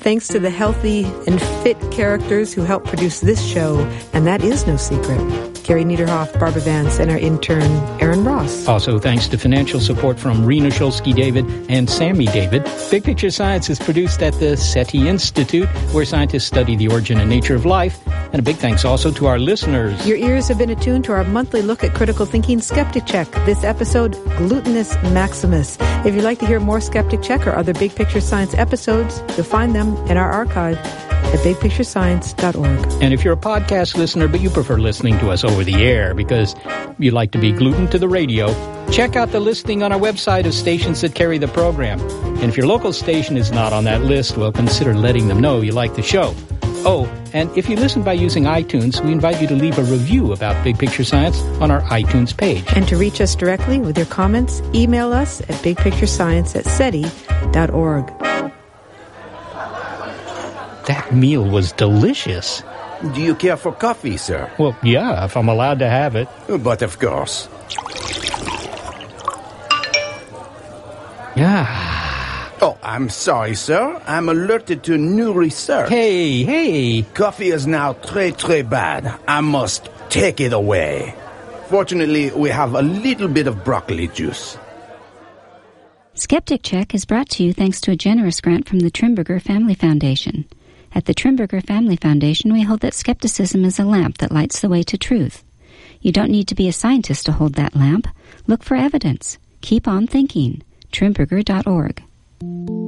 Thanks to the healthy and fit characters who help produce this show, and that is no secret. Gary Niederhoff, Barbara Vance, and our intern, Aaron Ross. Also, thanks to financial support from Rena Shulsky-David and Sammy David. Big Picture Science is produced at the SETI Institute, where scientists study the origin and nature of life. And a big thanks also to our listeners. Your ears have been attuned to our monthly look at critical thinking, Skeptic Check. This episode, Glutinous Maximus. If you'd like to hear more Skeptic Check or other Big Picture Science episodes, you'll find them in our archive at bigpicturescience.org. And if you're a podcast listener, but you prefer listening to us over the air because you like to be glued to the radio, check out the listing on our website of stations that carry the program. And if your local station is not on that list, well, consider letting them know you like the show. Oh, and if you listen by using iTunes, we invite you to leave a review about Big Picture Science on our iTunes page. And to reach us directly with your comments, email us at bigpicturescience@seti.org. That meal was delicious. Do you care for coffee, sir? Well, yeah, if I'm allowed to have it. But of course. Yeah. Oh, I'm sorry, sir. I'm alerted to new research. Hey. Coffee is now très bad. I must take it away. Fortunately, we have a little bit of broccoli juice. Skeptic Check is brought to you thanks to a generous grant from the Trimberger Family Foundation. At the Trimberger Family Foundation, we hold that skepticism is a lamp that lights the way to truth. You don't need to be a scientist to hold that lamp. Look for evidence. Keep on thinking. Trimberger.org.